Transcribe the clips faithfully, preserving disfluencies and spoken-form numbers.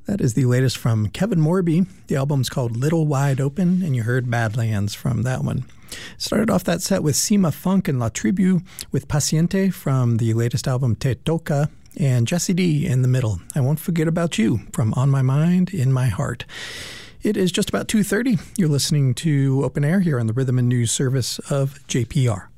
That is the latest from Kevin Morby. The album's called Little Wide Open, and you heard Badlands from that one. Started off that set with Sima Funk and La Tribu with Paciente from the latest album Te Toca, and Jesse D in the middle. I Won't Forget About You from On My Mind, In My Heart. It is just about two thirty. You're listening to Open Air here on the Rhythm and News service of J P R.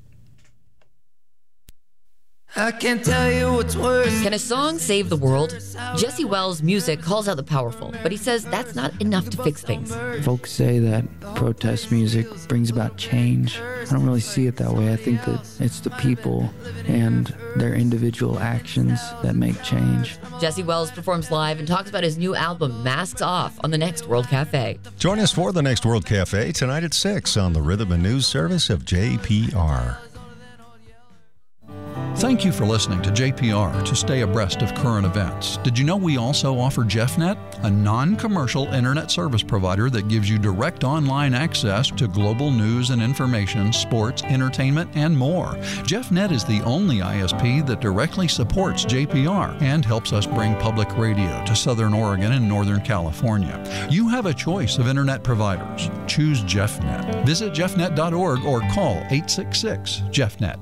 I can't tell you what's worse. Can a song save the world? Jesse Wells' music calls out the powerful, but he says that's not enough to fix things. Folks say that protest music brings about change. I don't really see it that way. I think that it's the people and their individual actions that make change. Jesse Wells performs live and talks about his new album, Masks Off, on the Next World Cafe. Join us for the Next World Cafe tonight at six on the Rhythm and News service of J P R. Thank you for listening to J P R to stay abreast of current events. Did you know we also offer JeffNet, a non-commercial internet service provider that gives you direct online access to global news and information, sports, entertainment, and more. JeffNet is the only I S P that directly supports J P R and helps us bring public radio to Southern Oregon and Northern California. You have a choice of internet providers. Choose JeffNet. Visit jeff net dot org or call eight six six, jeff net.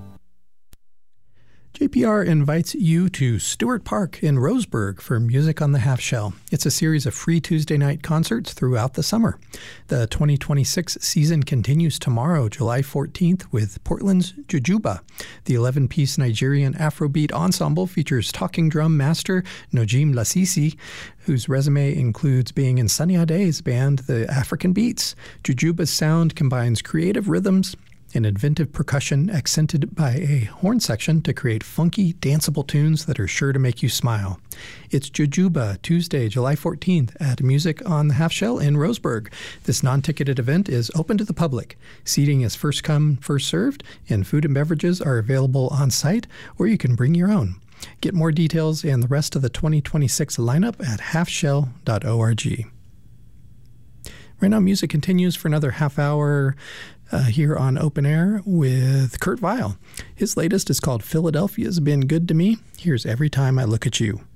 J P R invites you to Stewart Park in Roseburg for Music on the Half Shell. It's a series of free Tuesday night concerts throughout the summer. The twenty twenty-six season continues tomorrow, July fourteenth, with Portland's Jujuba. The eleven-piece Nigerian Afrobeat ensemble features talking drum master Nojim Lasisi, whose resume includes being in Sunny Ade's band, The African Beats. Jujuba's sound combines creative rhythms and inventive percussion accented by a horn section to create funky, danceable tunes that are sure to make you smile. It's Jujuba, Tuesday, July fourteenth at Music on the Half Shell in Roseburg. This non-ticketed event is open to the public. Seating is first come, first served, and food and beverages are available on site, or you can bring your own. Get more details and the rest of the twenty twenty-six lineup at half shell dot org. Right now, music continues for another half hour uh, here on Open Air with Kurt Vile. His latest is called Philadelphia's Been Good to Me. Here's Every Time I Look at You.